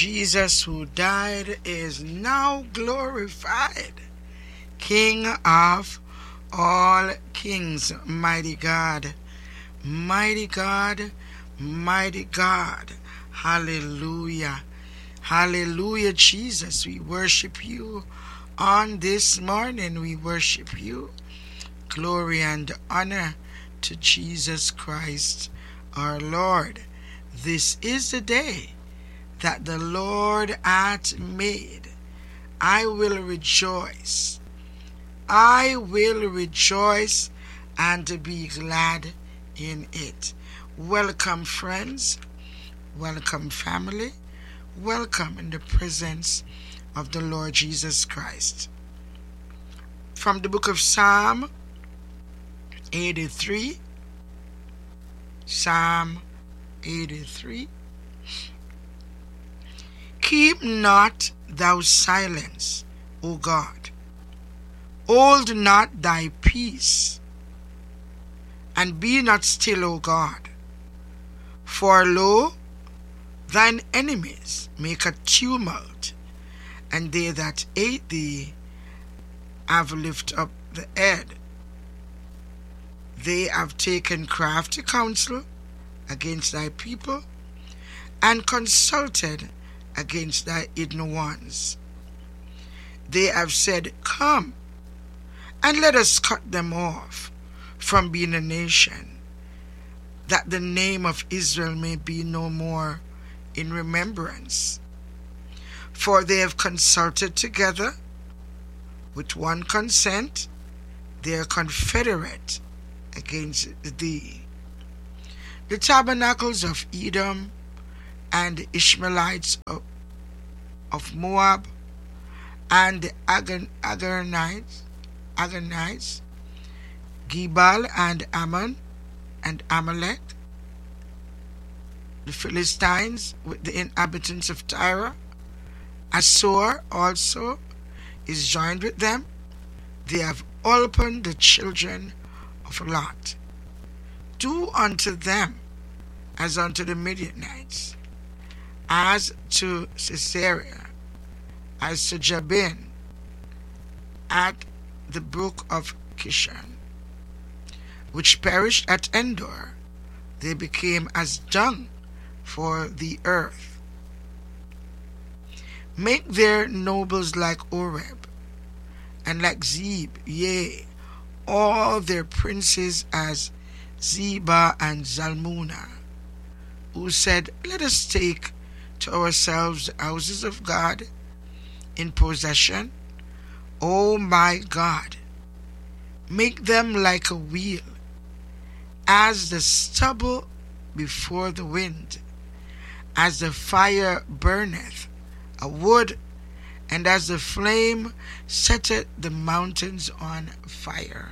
Jesus who died is now glorified, King of all kings, mighty God, mighty God, mighty God. Hallelujah. Hallelujah, Jesus. We worship you on this morning. We worship you. Glory and honor to Jesus Christ our Lord. This is the day that the Lord hath made. I will rejoice. I will rejoice and be glad in it. Welcome, friends. Welcome, family. Welcome in the presence of the Lord Jesus Christ. From the book of Psalm 83. Psalm 83. Keep not thou silence, O God. Hold not thy peace, and be not still, O God. For lo, thine enemies make a tumult, and they that hate thee have lifted up the head. They have taken crafty counsel against thy people, and consulted against thy hidden ones. They have said, Come, and let us cut them off from being a nation, that the name of Israel may be no more in remembrance. For they have consulted together with one consent, they are confederate against thee. The tabernacles of Edom and the Ishmaelites of Moab and the Agonites, Gebal and Ammon and Amalek, the Philistines with the inhabitants of Tyre, Assur also is joined with them. They have opened the children of Lot. Do unto them as unto the Midianites, as to Sisera, as to Jabin, at the brook of Kishon, which perished at Endor. They became as dung for the earth. Make their nobles like Oreb, and like Zeb, yea, all their princes as Zebah and Zalmunna, who said, Let us take to ourselves the houses of God in possession. O my God, make them like a wheel, as the stubble before the wind, as the fire burneth a wood, and as the flame setteth the mountains on fire.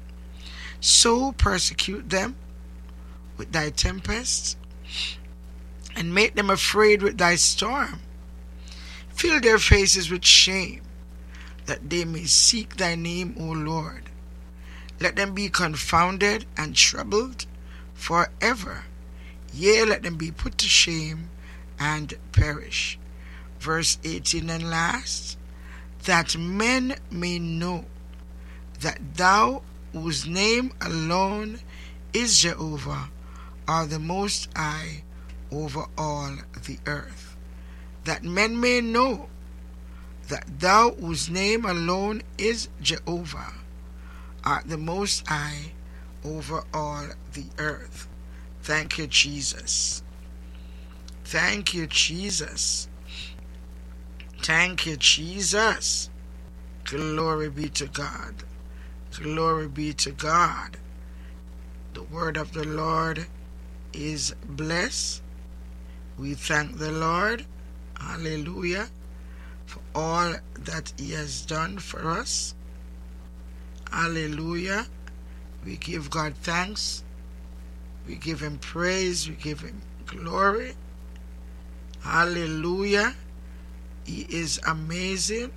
So persecute them with thy tempests, and make them afraid with thy storm. Fill their faces with shame, that they may seek thy name, O Lord. Let them be confounded and troubled forever. Yea, let them be put to shame and perish. Verse 18 and last, that men may know that thou, whose name alone is Jehovah, art the Most High over all the earth. That men may know that thou, whose name alone is Jehovah, art the Most High over all the earth. Thank you, Jesus. Thank you, Jesus. Thank you, Jesus. Glory be to God. Glory be to God. The word of the Lord is blessed. We thank the Lord, hallelujah, for all that he has done for us. Hallelujah. We give God thanks. We give him praise. We give him glory. Hallelujah. He is amazing.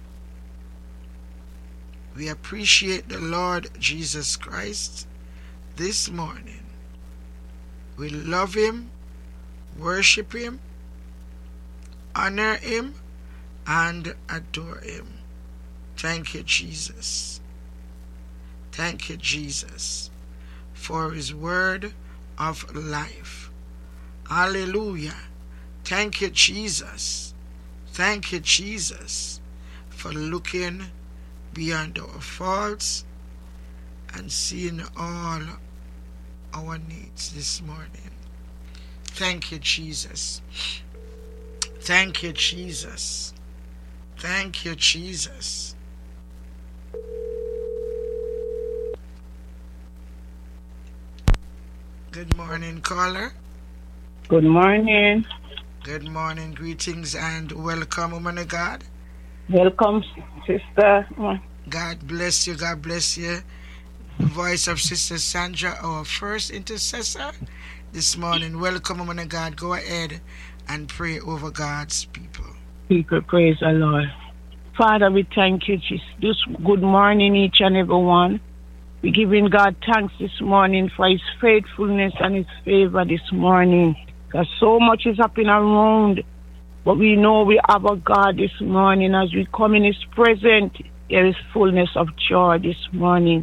We appreciate the Lord Jesus Christ this morning. We love him, worship him, honor him, and adore him. Thank you, Jesus. Thank you, Jesus, for his word of life. Hallelujah. Thank you, Jesus. Thank you, Jesus, for looking beyond our faults and seeing all our needs this morning. Thank you, Jesus. Thank you, Jesus. Thank you, Jesus. Good morning, caller. Good morning. Good morning, greetings and welcome, woman of God. Welcome, sister. God bless you, God bless you. The voice of Sister Sandra, our first intercessor this morning. Welcome, woman of God. Go ahead and pray over God's people. People, praise the Lord. Father, we thank you, Jesus. Good morning, each and every one. We're giving God thanks this morning for his faithfulness and his favor this morning. Because so much is happening around. But we know we have a God this morning. As we come in his presence, there is fullness of joy this morning.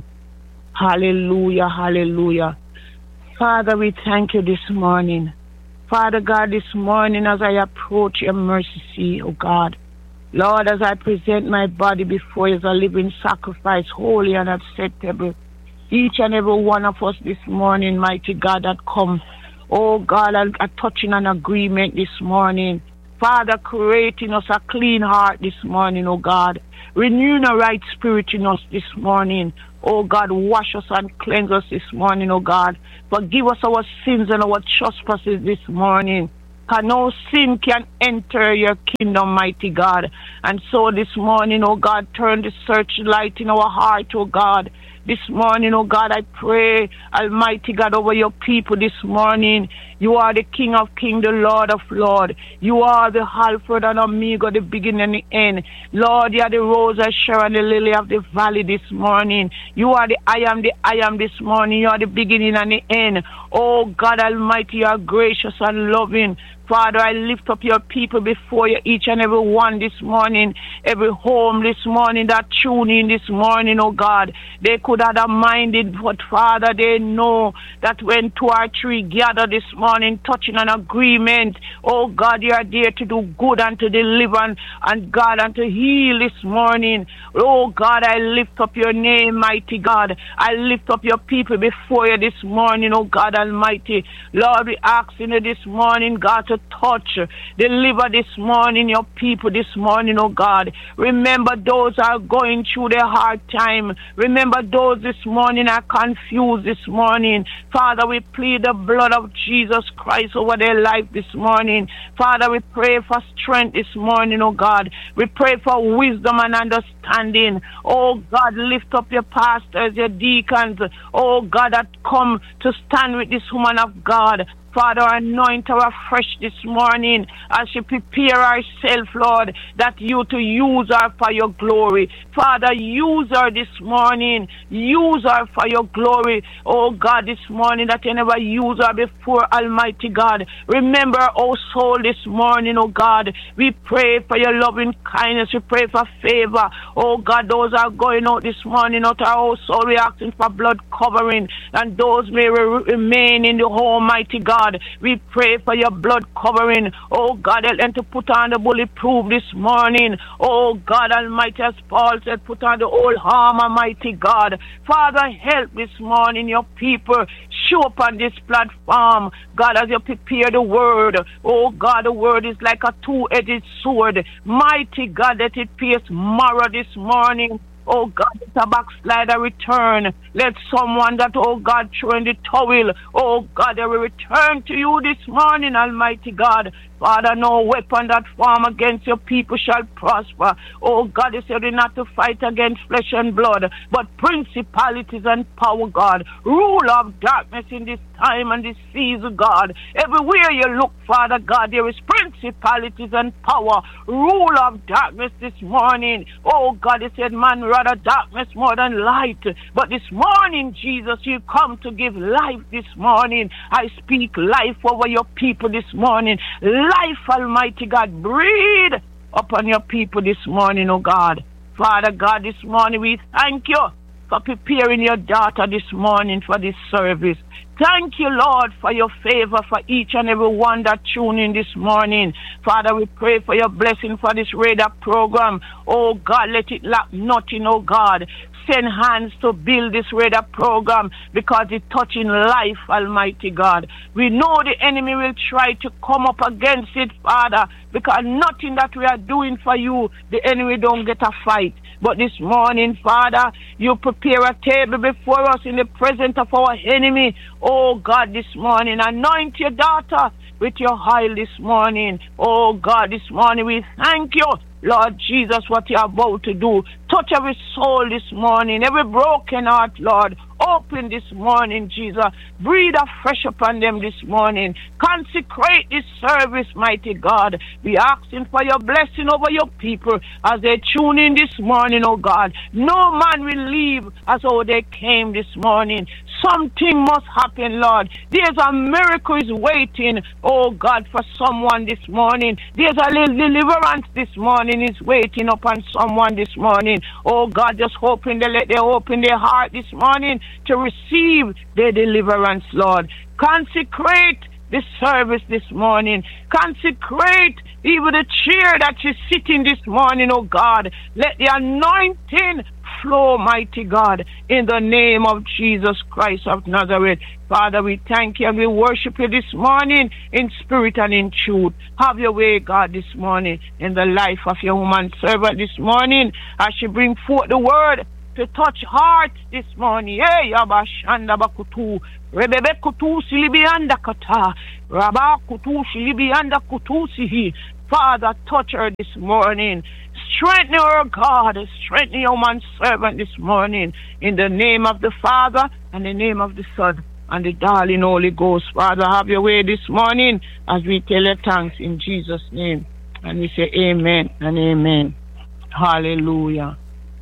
Hallelujah, hallelujah. Father, we thank you this morning. Father God, this morning as I approach your mercy seat, oh God, Lord, as I present my body before you as a living sacrifice, holy and acceptable, each and every one of us this morning, mighty God, that come, oh God, are touching an agreement this morning. Father, creating us a clean heart this morning, oh God. Renewing a right spirit in us this morning. Oh God, wash us and cleanse us this morning, oh God. Forgive us our sins and our trespasses this morning. Because no sin can enter your kingdom, mighty God. And so this morning, oh God, turn the searchlight in our heart, oh God. This morning, oh God, I pray, Almighty God, over your people this morning. You are the King of Kings, the Lord of Lords. You are the Alpha and Omega, the beginning and the end. Lord, you are the rose of Sharon, the lily of the valley this morning. You are the I am this morning. You are the beginning and the end. Oh God Almighty, you are gracious and loving. Father, I lift up your people before you, each and every one this morning, every home this morning that tune in this morning, oh God. They could have a minded, but Father, they know that when 2 or 3 gather this morning, touching an agreement, oh God, you are there to do good and to deliver and God and to heal this morning. Oh God, I lift up your name, mighty God. I lift up your people before you this morning, oh God Almighty. Lord, we ask you this morning, God, to touch, deliver this morning your people this morning, oh God. Remember those who are going through their hard time. Remember those this morning are confused this morning. Father, we plead the blood of Jesus Christ over their life this morning. Father, we pray for strength this morning, oh God. We pray for wisdom and understanding. Oh God, lift up your pastors, your deacons, oh God, that come to stand with this woman of God. Father, anoint her afresh this morning as she prepare herself, Lord, that you to use her for your glory. Father, use her this morning. Use her for your glory. Oh God, this morning that you never use her before, Almighty God. Remember our soul this morning, oh God. We pray for your loving kindness. We pray for favor. Oh God, those are going out this morning out our soul. We asking for blood covering, and those may remain in the home, mighty God. We pray for your blood covering. Oh God, help them to put on the bulletproof this morning. Oh God Almighty, as Paul said, put on the whole armor, mighty God. Father, help this morning your people. Show up on this platform, God, as you prepare the word. Oh God, the word is like a two-edged sword. Mighty God, let it pierce marrow this morning. Oh God, let a backslider return. Let someone that, oh God, throw in the towel, oh God, they will return to you this morning, Almighty God. Father, no weapon that form against your people shall prosper. Oh God, you said not to fight against flesh and blood, but principalities and power, God. Rule of darkness in this time and this season, God. Everywhere you look, Father God, there is principalities and power. Rule of darkness this morning. Oh God, you said man rather darkness more than light. But this morning, Jesus, you come to give life this morning. I speak life over your people this morning. life, Almighty God. Breathe upon your people this morning, oh God. Father God, this morning we thank you for preparing your daughter this morning for this service. Thank you, Lord, for your favor for each and every one that tune in this morning. Father, we pray for your blessing for this radar program. Oh God, let it lack nothing, oh God. Send hands to build this radar program because it's touching life, Almighty God. We know the enemy will try to come up against it, Father, because nothing that we are doing for you, the enemy don't get a fight. But this morning, Father, you prepare a table before us in the presence of our enemy. Oh God, this morning, anoint your daughter with your oil this morning. Oh God, this morning we thank you, Lord Jesus, what you're about to do. Touch every soul this morning, every broken heart, Lord. Open this morning, Jesus. Breathe afresh upon them this morning. Consecrate this service, mighty God. We asking for your blessing over your people as they tune in this morning, oh God. No man will leave as how they came this morning. Something must happen, Lord. There's a miracle is waiting, oh God, for someone this morning. There's a little deliverance this morning is waiting upon someone this morning. Oh God, just hoping they let they open their heart this morning to receive their deliverance, Lord. Consecrate this service this morning. Consecrate even the chair that you're sitting this morning, oh God. Let the anointing flow, mighty God, in the name of Jesus Christ of Nazareth. Father, we thank you and we worship you this morning in spirit and in truth. Have your way, God, this morning in the life of your woman servant this morning as she bring forth the word to touch heart this morning. Hey, Yabashanda Bakutu, Rebebe Kutu Silibianda Kata, Rabba Kutu Silibianda Kutusihi. Father, touch her this morning. Strengthen her, God. Strengthen your man servant this morning. In the name of the Father, and the name of the Son, and the darling Holy Ghost. Father, have your way this morning as we tell you thanks in Jesus' name. And we say amen and amen. Hallelujah.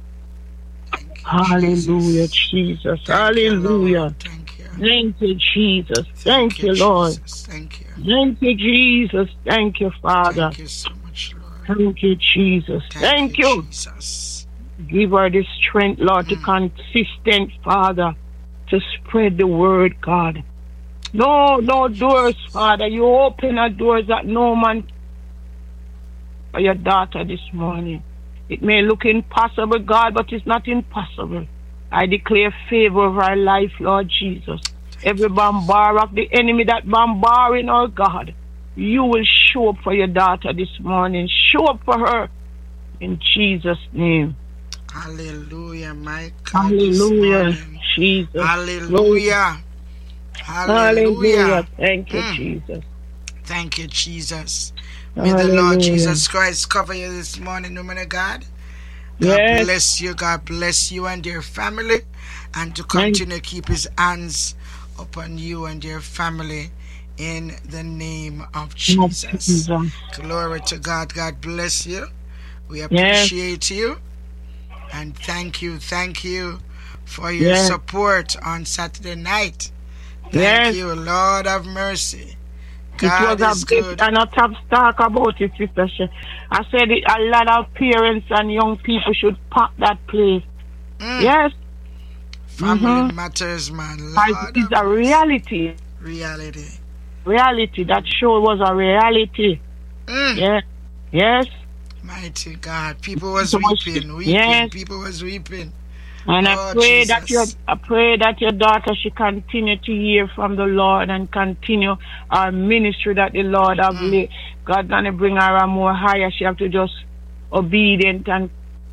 Hallelujah, Jesus. Hallelujah. Thank you, Jesus. Thank you, Lord. Thank you. Thank you, Jesus. Thank you, Father. Thank you so much, Lord. Thank you, Jesus. Thank you. Jesus. Give her the strength, Lord, to consistent, Father, to spread the word, God. No doors, Father. You open the doors that no man for your daughter this morning. It may look impossible, God, but it's not impossible. I declare favor over our life, Lord Jesus. Every bombard of the enemy that bombarding our God, you will show up for your daughter this morning. Show up for her in Jesus' name. Hallelujah, my God. Hallelujah, Jesus. Hallelujah. Hallelujah. Thank you, Jesus. Thank you, Jesus. May the Lord Jesus Christ cover you this morning, woman of God. God bless you. God bless you and your family, and to continue to keep his hands upon you and your family in the name of Jesus. Glory to God. God bless you. We appreciate you and thank you for your support on Saturday night. Thank you, Lord of mercy. God is good. And not have talk about it, Sister. I said it, a lot of parents and young people should pack that place. Yes. Family matters, man. Lord, it's a reality. Reality. That show was a reality. Yeah. Yes. Mighty God. People was weeping. Yes. People was weeping. And I pray that your daughter should continue to hear from the Lord and continue our ministry that the Lord have laid. God gonna bring her a more higher. She have to just obedient and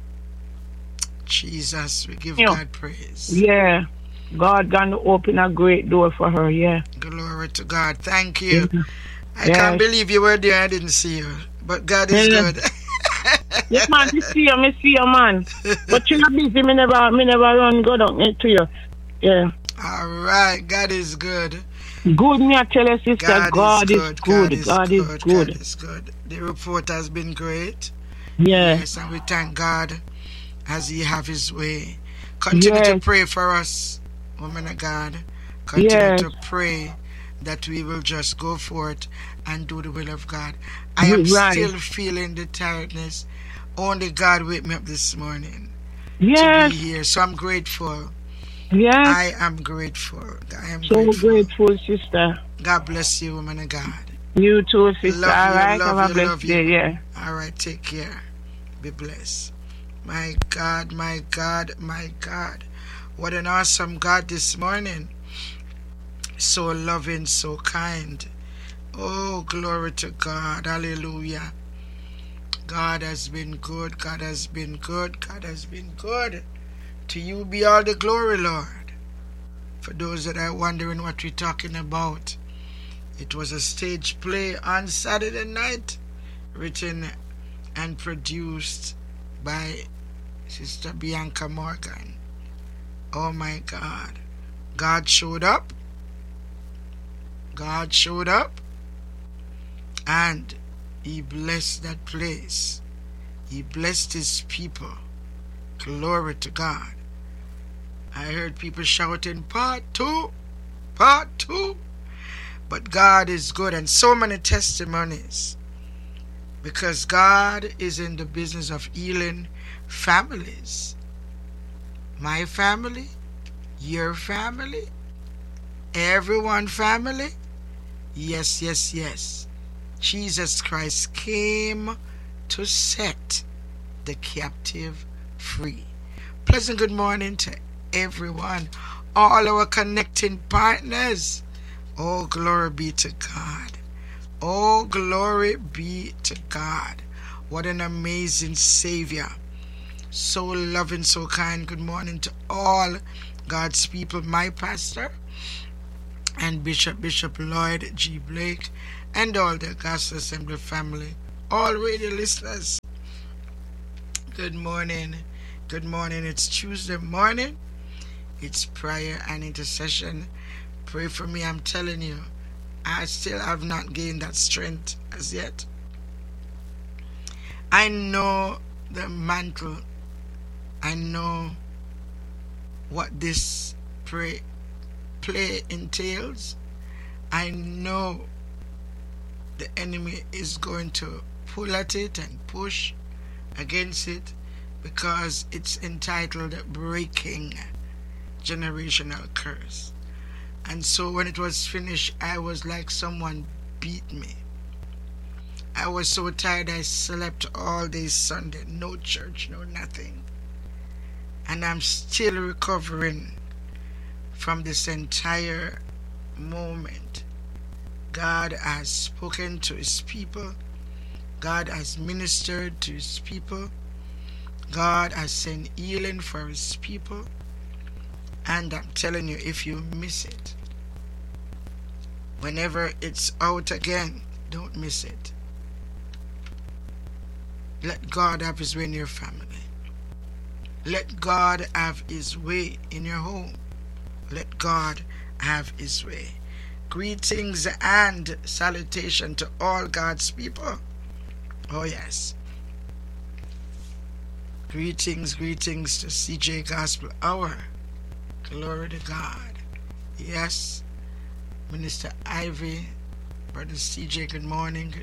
Jesus, we give God praise. Yeah. God gonna open a great door for her, Glory to God. Thank you. I can't believe you were there. I didn't see you. But God is good. Yes, man, me see you, man. But you're not busy, me never run go down to you. Yeah. All right, God is good. Good, me I tell you, sister, God is good. God is good. The report has been great. Yeah. Yes, and we thank God as he have his way. Continue to pray for us, woman of God. Continue to pray that we will just go forth and do the will of God. I am Right. still feeling the tiredness. Only God wake me up this morning to Yes. be here. So I'm grateful. Yes. I am grateful. I am So grateful. grateful, sister. God bless you, woman of God. You too, sister. Love All you, right. love Have you, a blessed love day. you. Yeah. All right, take care. Be blessed. My God, my God, my God. What an awesome God this morning. So loving, so kind. Oh, glory to God. Hallelujah. God has been good. God has been good. God has been good. To you be all the glory, Lord. For those that are wondering what we're talking about, it was a stage play on Saturday night, written and produced by Sister Bianca Morgan. Oh my God. God showed up. God showed up. And He blessed that place. He blessed His people. Glory to God. I heard people shouting, part two, part two. But God is good, and so many testimonies. Because God is in the business of healing families. My family, your family, everyone family. Yes, yes, yes. Jesus Christ came to set the captive free. Pleasant good morning to everyone, all our connecting partners. Oh, glory be to God. Oh, glory be to God. What an amazing Savior. So loving, so kind. Good morning to all God's people. My pastor and Bishop Lloyd G. Blake, and all the Gospel Assembly family. All radio listeners. Good morning. Good morning. It's Tuesday morning. It's prayer and intercession. Pray for me. I'm telling you, I still have not gained that strength as yet. I know the mantle. I know what this play entails. I know the enemy is going to pull at it and push against it because it's entitled Breaking Generational Curse. And so when it was finished, I was like someone beat me. I was so tired I slept all day Sunday. No church, no nothing. And I'm still recovering from this entire moment. God has spoken to His people. God has ministered to His people. God has sent healing for His people. And I'm telling you, if you miss it, whenever it's out again, don't miss it. Let God have His way in your family. Let God have His way in your home. Let God have His way. Greetings and salutation to all God's people. Oh yes. Greetings to CJ Gospel Hour. Glory to God. Yes. Minister Ivy, Brother CJ, good morning.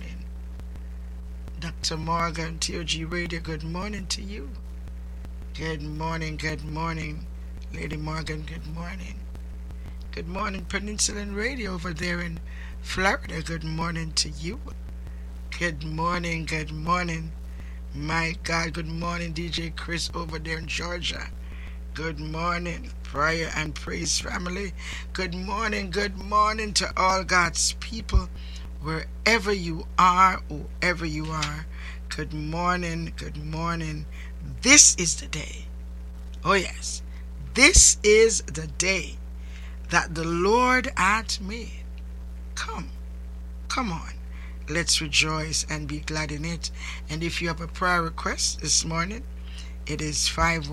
Dr. Morgan, TOG Radio, good morning to you. Good morning. Lady Morgan, good morning. Good morning, Peninsulan Radio over there in Florida. Good morning to you. Good morning. My God, good morning, DJ Chris over there in Georgia. Good morning, prayer and praise family. Good morning to all God's people, wherever you are, whoever you are. Good morning. This is the day. Oh yes, this is the day that the Lord hath made. Come on. Let's rejoice and be glad in it. And if you have a prayer request this morning, it is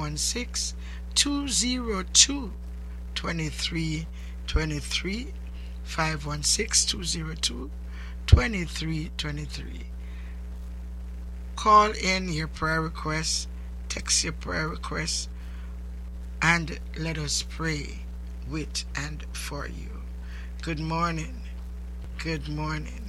516-202-2323. 516-202-2323. Call in your prayer requests, text your prayer requests, and let us pray with and for you. Good morning.